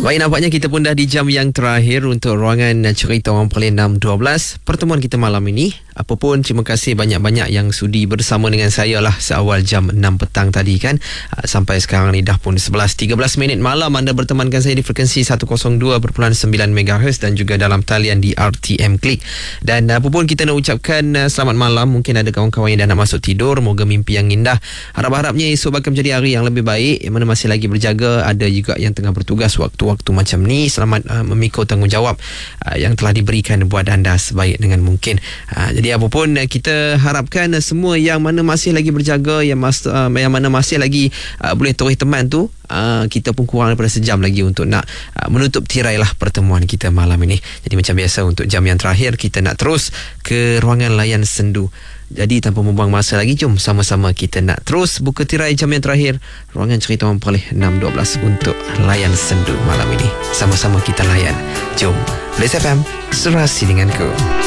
Baik, nampaknya kita pun dah di jam yang terakhir untuk ruangan Cerita Orang Perlis 612. Pertemuan kita malam ini, apapun terima kasih banyak-banyak yang sudi bersama dengan saya lah seawal jam 6 petang tadi kan. Sampai sekarang ni dah pun 11.13 minit malam anda bertemankan saya di frekuensi 102.9 MHz dan juga dalam talian di RTM Klik. Dan apapun kita nak ucapkan selamat malam. Mungkin ada kawan-kawan yang dah nak masuk tidur, moga mimpi yang indah. Harap-harapnya esok bakal menjadi hari yang lebih baik, yang mana masih lagi berjaga. Ada juga yang tengah bertugas waktu macam ni, selamat memikul tanggungjawab yang telah diberikan buat anda sebaik dengan mungkin. Jadi apapun kita harapkan semua yang mana masih lagi berjaga, yang mana masih lagi boleh toreh teman tu, kita pun kurang daripada sejam lagi untuk nak menutup tirai lah pertemuan kita malam ini. Jadi macam biasa untuk jam yang terakhir kita nak terus ke ruangan layan sendu. Jadi tanpa membuang masa lagi, jom sama-sama kita nak terus buka tirai jam yang terakhir ruangan Cerita Orang Perlis 612 untuk layan sendu malam ini. Sama-sama kita layan. Jom, Blaze FM, serasi denganku.